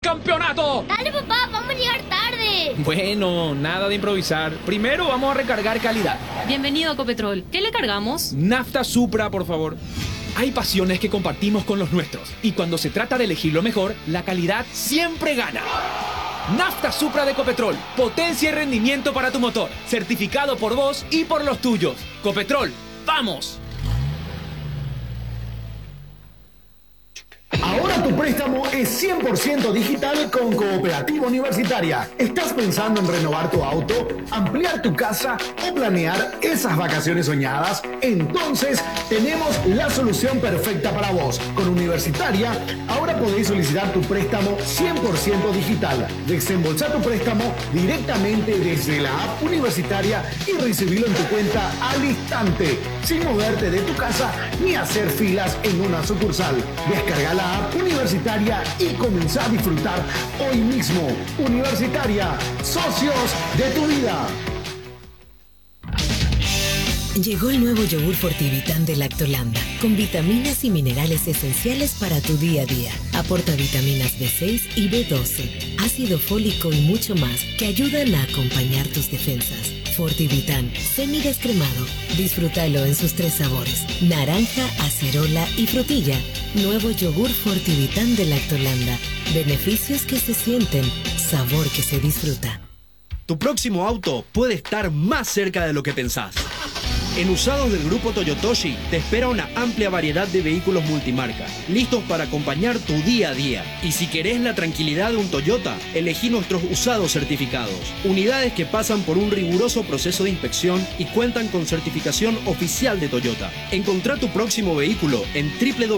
campeonato! Dale, papá, vamos a llegar tarde. Bueno, nada de improvisar. Primero vamos a recargar calidad. Bienvenido a Ecopetrol. ¿Qué le cargamos? Nafta Supra, por favor. Hay pasiones que compartimos con los nuestros. Y cuando se trata de elegir lo mejor, la calidad siempre gana. Nafta Supra de Ecopetrol. Potencia y rendimiento para tu motor. Certificado por vos y por los tuyos. Ecopetrol, ¡vamos! Ahora tu préstamo es 100% digital con Cooperativa Universitaria. ¿Estás pensando en renovar tu auto, ampliar tu casa o planear esas vacaciones soñadas? Entonces tenemos la solución perfecta para vos. Con Universitaria, ahora podéis solicitar tu préstamo 100% digital. Desembolsar tu préstamo directamente desde la app Universitaria y recibirlo en tu cuenta al instante, sin moverte de tu casa ni hacer filas en una sucursal. Descarga la app Universitaria y comenzá a disfrutar hoy mismo. Universitaria, socios de tu vida. Llegó el nuevo yogur Fortivitán de Lactolanda, con vitaminas y minerales esenciales para tu día a día. Aporta vitaminas B6 y B12, ácido fólico y mucho más que ayudan a acompañar tus defensas. Fortivitán, semidescremado. Disfrútalo en sus 3 sabores: naranja, acerola y frutilla. Nuevo yogur Fortivitán de Lactolanda. Beneficios que se sienten, sabor que se disfruta. Tu próximo auto puede estar más cerca de lo que pensás. En Usados del Grupo Toyotoshi te espera una amplia variedad de vehículos multimarca, listos para acompañar tu día a día. Y si querés la tranquilidad de un Toyota, elegí nuestros usados certificados. Unidades que pasan por un riguroso proceso de inspección y cuentan con certificación oficial de Toyota. Encontrá tu próximo vehículo en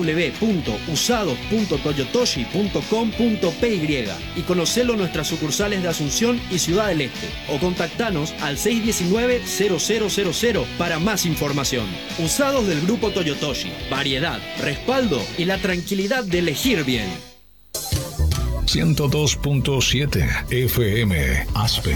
www.usados.toyotoshi.com.py y conocelo en nuestras sucursales de Asunción y Ciudad del Este. O contactanos al 619-0000 para más información. Usados del Grupo Toyotoshi. Variedad, respaldo y la tranquilidad de elegir bien. 102.7 FM Aspen.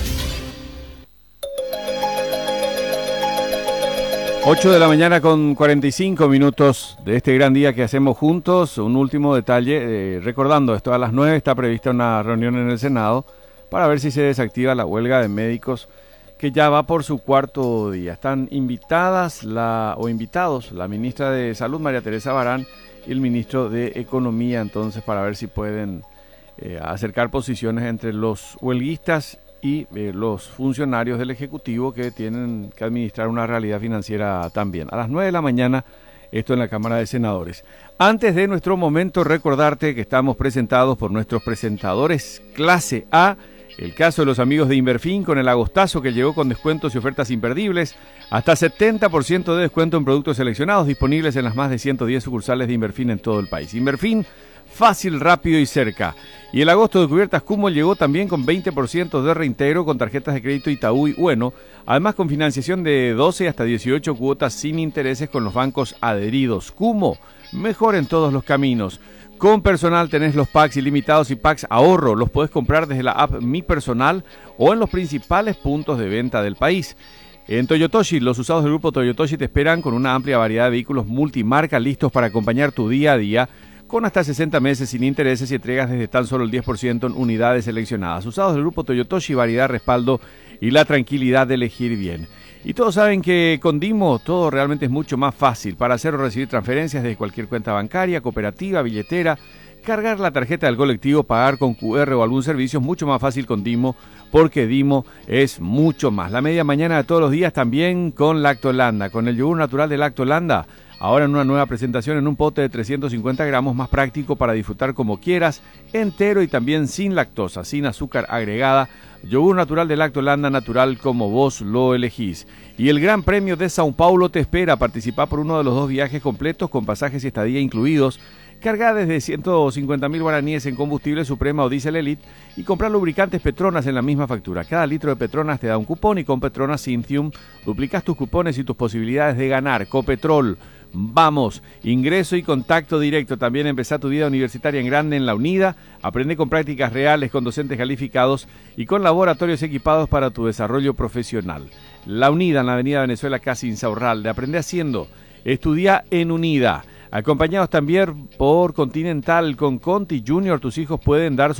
8 de la mañana con 45 minutos de este gran día que hacemos juntos. Un último detalle, recordando esto, a las 9 está prevista una reunión en el Senado para ver si se desactiva la huelga de médicos que ya va por su 4º día. Están invitados la ministra de Salud, María Teresa Barán, y el ministro de Economía, entonces, para ver si pueden acercar posiciones entre los huelguistas y los funcionarios del Ejecutivo que tienen que administrar una realidad financiera también. A las 9 de la mañana, esto en la Cámara de Senadores. Antes de nuestro momento, recordarte que estamos presentados por nuestros presentadores clase A. El caso de los amigos de Inverfin con el agostazo que llegó con descuentos y ofertas imperdibles. Hasta 70% de descuento en productos seleccionados disponibles en las más de 110 sucursales de Inverfin en todo el país. Inverfin, fácil, rápido y cerca. Y el agosto de cubiertas Cúmo llegó también con 20% de reintegro con tarjetas de crédito Itaú y Bueno. Además con financiación de 12 hasta 18 cuotas sin intereses con los bancos adheridos. Cúmo, mejor en todos los caminos. Con Personal tenés los packs ilimitados y packs ahorro. Los podés comprar desde la app Mi Personal o en los principales puntos de venta del país. En Toyotoshi, los usados del Grupo Toyotoshi te esperan con una amplia variedad de vehículos multimarca listos para acompañar tu día a día, con hasta 60 meses sin intereses y entregas desde tan solo el 10% en unidades seleccionadas. Usados del Grupo Toyotoshi, variedad, respaldo y la tranquilidad de elegir bien. Y todos saben que con Dimo todo realmente es mucho más fácil para hacer o recibir transferencias desde cualquier cuenta bancaria, cooperativa, billetera, cargar la tarjeta del colectivo, pagar con QR o algún servicio es mucho más fácil con Dimo, porque Dimo es mucho más. La media mañana de todos los días también con Lactolanda, con el yogur natural de Lactolanda. Ahora en una nueva presentación en un pote de 350 gramos, más práctico para disfrutar como quieras, entero y también sin lactosa, sin azúcar agregada. Yogur natural de Lactolanda, natural como vos lo elegís. Y el Gran Premio de São Paulo te espera. Participar por uno de los 2 viajes completos con pasajes y estadía incluidos. Carga desde 150.000 guaraníes en combustible Suprema o Diesel Elite y comprar lubricantes Petronas en la misma factura. Cada litro de Petronas te da un cupón y con Petronas Synthium duplicas tus cupones y tus posibilidades de ganar. Copetrol, vamos, ingreso y contacto directo. También empezá tu vida universitaria en grande en La Unida. Aprende con prácticas reales, con docentes calificados y con laboratorios equipados para tu desarrollo profesional. La Unida en la Avenida Venezuela, casi Insaurralde. Aprende haciendo. Estudia en Unida. Acompañados también por Continental con Conti Junior, tus hijos pueden dar